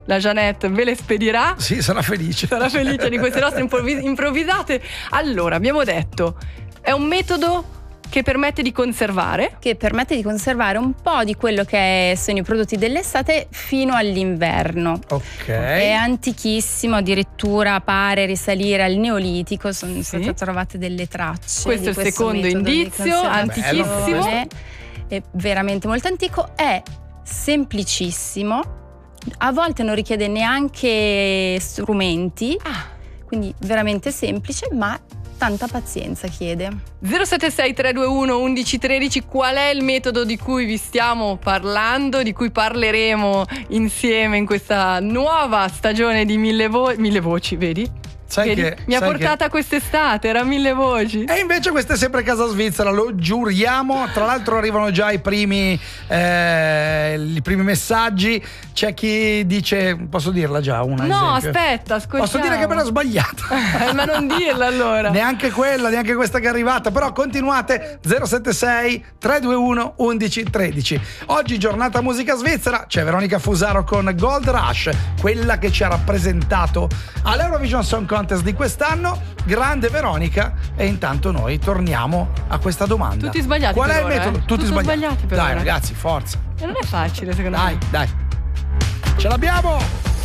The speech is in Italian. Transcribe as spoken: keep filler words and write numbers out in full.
la Jeanette ve le spedirà. Sì, sarà felice. Sarà felice di queste nostre improvvis- improvvisate. Allora, abbiamo detto, è un metodo che permette di conservare. Che permette di conservare un po' di quello che sono i prodotti dell'estate fino all'inverno. Ok. È antichissimo, addirittura pare risalire al Neolitico, sono Sì. state trovate delle tracce. Questo di è il secondo metodo di indizio, conservazione. antichissimo. È veramente molto antico, è semplicissimo, a volte non richiede neanche strumenti, Ah. quindi veramente semplice, ma tanta pazienza chiede. zero sette sei tre due uno uno uno uno tre, qual è il metodo di cui vi stiamo parlando, di cui parleremo insieme in questa nuova stagione di Mille, vo- mille Voci, vedi? Sai Vedi? che Mi ha sai portata che... quest'estate, era Mille Voci. E invece questa è sempre Casa Svizzera, lo giuriamo. Tra l'altro arrivano già i primi eh, i primi messaggi. C'è chi dice, posso dirla già una? No, esempio? aspetta, ascoltiamo. Posso dire che me l'ho sbagliata. Ma non dirla allora. Neanche quella, neanche questa che è arrivata. Però continuate. Zero sette sei tre due uno uno uno uno tre. Oggi giornata musica svizzera. C'è Veronica Fusaro con Gold Rush, quella che ci ha rappresentato all'Eurovision Song Contest di quest'anno. Grande Veronica. E intanto noi torniamo a questa domanda. Tutti sbagliati Qual per è il ora, metodo? eh? Tutti Tutto sbagliati. sbagliati per Dai ora. ragazzi, forza. E non è facile secondo Dai, me. dai. Ce l'abbiamo.